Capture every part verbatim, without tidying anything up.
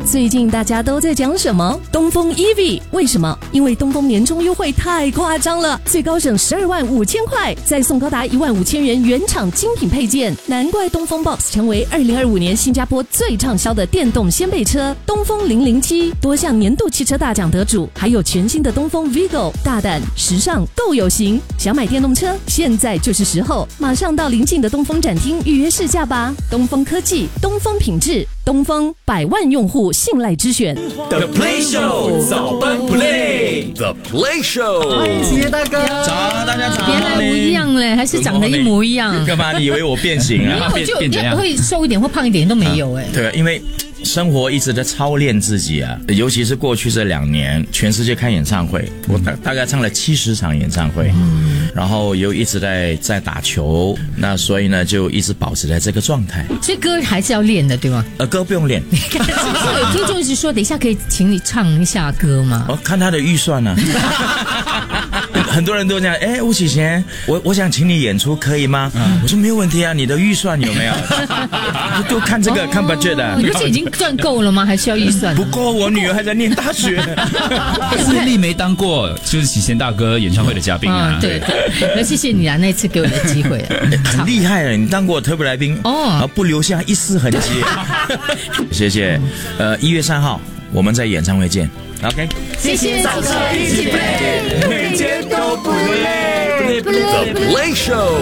最近大家都在讲什么？东风 E V， 为什么？因为东风年终优惠太夸张了，最高省十二万五千块，再送高达一万五千元原厂精品配件，难怪东风 Box 成为二零二五年新加坡最畅销的电动掀背车。东风零零七多项年度汽车大奖得主，还有全新的东风 Vigo， 大胆、时尚、够有型。想买电动车，现在就是时候，马上到邻近的东风展厅预约试驾吧。东风科技，东风品质，东风百万用户信赖之选。 The Play Show 早班 Play The Play Show， 谢谢大哥， 早，大家早。 原来不一样嘞，还是长得一模一样。 干嘛？你以为我变形啊？ 没有，就会瘦一点或胖一点都没有哎、 嗯。对，因为生活一直在操练自己啊，尤其是过去这两年，全世界开演唱会，我大大概唱了七十场演唱会，嗯、然后又一直在在打球，那所以呢，就一直保持在这个状态。 所以歌还是要练的，对吗？ 呃，歌不用练。 有听众一直说，等一下可以请你唱一下歌吗？ 我、哦、看他的预算呢、啊。很多人都这样，哎，吴启贤，我我想请你演出，可以吗？嗯、我说没有问题啊，你的预算有没有？都看这个，哦、看 budget 的。 你不是已经赚够了吗？还需要预算？ 不够，我女儿还在念大学。 是丽没当过就是启贤大哥演唱会的嘉宾啊。 嗯、对对，那谢谢你啊，那次给我的机会、啊， 很厉害了，你当过特别来宾哦，不留下一丝痕迹。谢谢，呃，一月三号我们在演唱会见。OK， 谢谢， 早上一起 play， 每天都不累。The Play Show，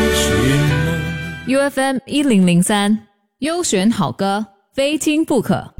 U F M 一零零三，优选好歌，非听不可。